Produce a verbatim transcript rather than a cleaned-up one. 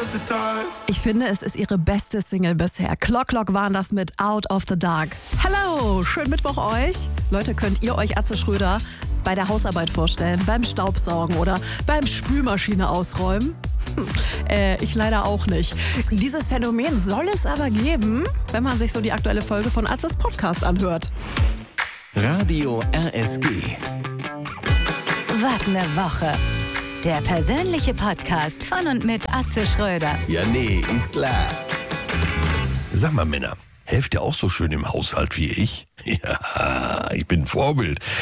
Ich finde, es ist ihre beste Single bisher. Clock Clock waren das mit Out of the Dark. Hello, schönen Mittwoch euch. Leute, könnt ihr euch Atze Schröder bei der Hausarbeit vorstellen, beim Staubsaugen oder beim Spülmaschine ausräumen? Hm, äh, ich leider auch nicht. Dieses Phänomen soll es aber geben, wenn man sich so die aktuelle Folge von Atzes Podcast anhört. Radio R S G. Was ne Woche. Der persönliche Podcast von und mit Atze Schröder. Ja, nee, ist klar. Sag mal, Männer, helft ihr auch so schön im Haushalt wie ich? Ja, ich bin ein Vorbild.